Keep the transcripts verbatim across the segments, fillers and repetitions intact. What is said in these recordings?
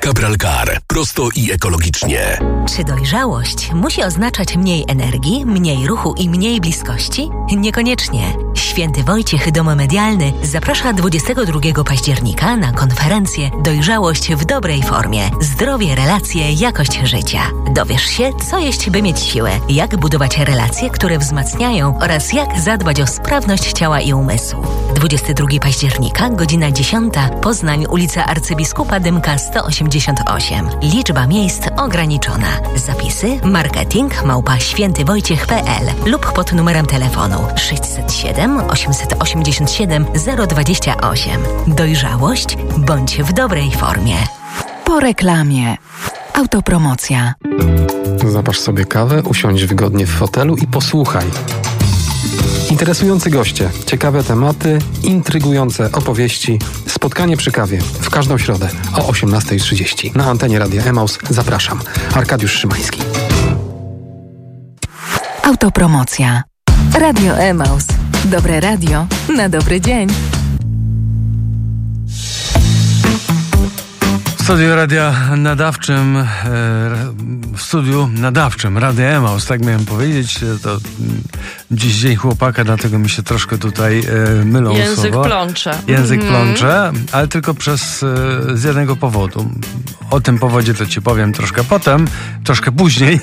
Cabralcar. Prosto i ekologicznie. Czy dojrzałość musi oznaczać mniej energii, mniej ruchu i mniej bliskości? Niekoniecznie. Święty Wojciech Dom Medialny zaprasza dwudziestego drugiego października na konferencję Dojrzałość w dobrej formie. Zdrowie, relacje, jakość życia. Dowiesz się, co jeść, by mieć siłę, jak budować relacje, które wzmacniają oraz jak zadbać o sprawność ciała i umysłu. dwudziestego drugiego października, godzina dziesiąta, Poznań, ulica Arcybiskupa Dymka sto osiemdziesiąt osiem. Liczba miejsc ograniczona. Zapisy marketing małpa świętywojciech kropka p l lub pod numerem telefonu sześćset siedem osiemset osiemdziesiąt siedem zero dwadzieścia osiem. Dojrzałość bądź w dobrej formie. Po reklamie. Autopromocja. Zapasz sobie kawę, usiądź wygodnie w fotelu i posłuchaj. Interesujący goście, ciekawe tematy, intrygujące opowieści. Spotkanie przy kawie w każdą środę o osiemnasta trzydzieści. Na antenie Radia Emaus zapraszam. Arkadiusz Szymański. Autopromocja. Radio Emaus. Dobre radio na dobry dzień. W studiu radia nadawczym, w studiu nadawczym Radia Emaus, tak miałem powiedzieć, to dziś dzień chłopaka, dlatego mi się troszkę tutaj mylą Język słowa. plącze. Język mm-hmm. plącze, ale tylko przez, z jednego powodu. O tym powodzie to ci powiem troszkę potem, troszkę później.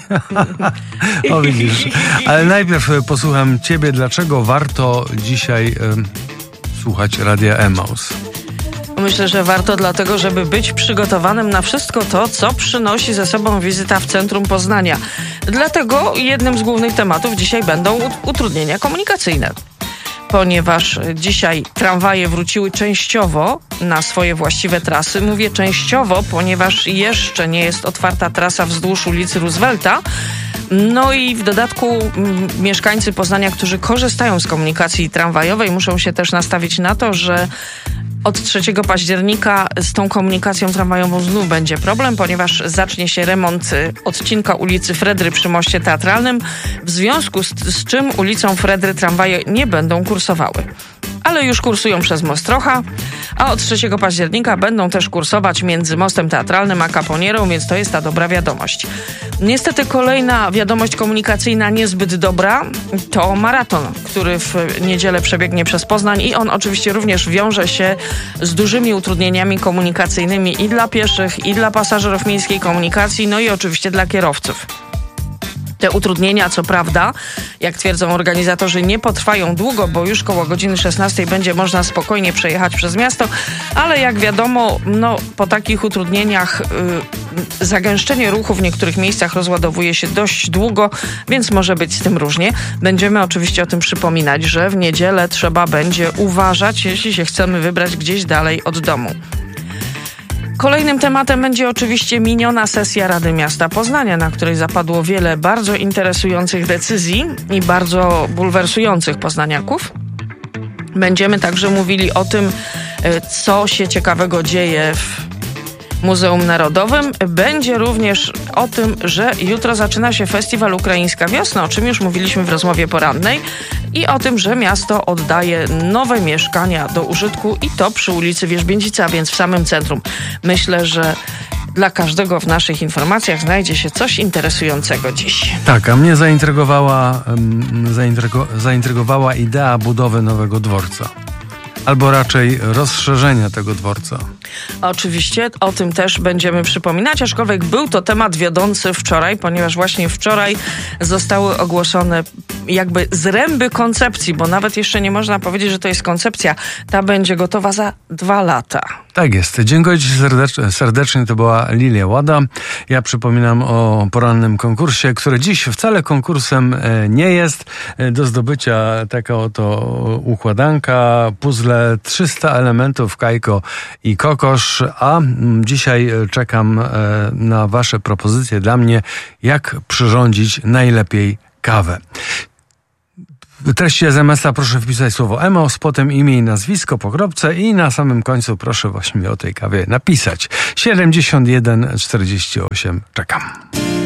O widzisz. Ale najpierw posłucham ciebie, dlaczego warto dzisiaj y, słuchać Radia Emaus. Myślę, że warto dlatego, żeby być przygotowanym na wszystko to, co przynosi ze sobą wizyta w centrum Poznania. Dlatego jednym z głównych tematów dzisiaj będą utrudnienia komunikacyjne. Ponieważ dzisiaj tramwaje wróciły częściowo na swoje właściwe trasy. Mówię częściowo, ponieważ jeszcze nie jest otwarta trasa wzdłuż ulicy Roosevelta. No i w dodatku m, mieszkańcy Poznania, którzy korzystają z komunikacji tramwajowej, muszą się też nastawić na to, że od trzeciego października z tą komunikacją tramwajową znów będzie problem, ponieważ zacznie się remont odcinka ulicy Fredry przy Moście Teatralnym, w związku z, z czym ulicą Fredry tramwaje nie będą kursowały. Ale już kursują przez Mostrocha, a od trzeciego października będą też kursować między Mostem Teatralnym a Caponierą, więc to jest ta dobra wiadomość. Niestety kolejna wiadomość komunikacyjna niezbyt dobra to maraton, który w niedzielę przebiegnie przez Poznań i on oczywiście również wiąże się z dużymi utrudnieniami komunikacyjnymi i dla pieszych, i dla pasażerów miejskiej komunikacji, no i oczywiście dla kierowców. Te utrudnienia, co prawda, jak twierdzą organizatorzy, nie potrwają długo, bo już koło godziny szesnastej będzie można spokojnie przejechać przez miasto, ale jak wiadomo, no, po takich utrudnieniach yy, zagęszczenie ruchu w niektórych miejscach rozładowuje się dość długo, więc może być z tym różnie. Będziemy oczywiście o tym przypominać, że w niedzielę trzeba będzie uważać, jeśli się chcemy wybrać gdzieś dalej od domu. Kolejnym tematem będzie oczywiście miniona sesja Rady Miasta Poznania, na której zapadło wiele bardzo interesujących decyzji i bardzo bulwersujących poznaniaków. Będziemy także mówili o tym, co się ciekawego dzieje w Muzeum Narodowym. Będzie również o tym, że jutro zaczyna się festiwal Ukraińska Wiosna, o czym już mówiliśmy w rozmowie porannej, i o tym, że miasto oddaje nowe mieszkania do użytku i to przy ulicy Wierzbięcica, więc w samym centrum. Myślę, że dla każdego w naszych informacjach znajdzie się coś interesującego dziś. Tak, a mnie zaintrygowała, zaintrygo, zaintrygowała idea budowy nowego dworca. Albo raczej rozszerzenia tego dworca. Oczywiście o tym też będziemy przypominać, aczkolwiek był to temat wiodący wczoraj, ponieważ właśnie wczoraj zostały ogłoszone jakby zręby koncepcji, bo nawet jeszcze nie można powiedzieć, że to jest koncepcja. Ta będzie gotowa za dwa lata. Tak jest. Dziękuję ci serdecznie. serdecznie. To była Lilia Łada. Ja przypominam o porannym konkursie, który dziś wcale konkursem nie jest. Do zdobycia taka oto układanka, puzzle, trzysta elementów, Kajko i Kokosz, a dzisiaj czekam na wasze propozycje dla mnie, jak przyrządzić najlepiej kawę. W treści es em es a proszę wpisać słowo Emaus, potem imię i nazwisko po kropce i na samym końcu proszę właśnie o tej kawie napisać. siedemdziesiąt jeden czterdzieści osiem. Czekam.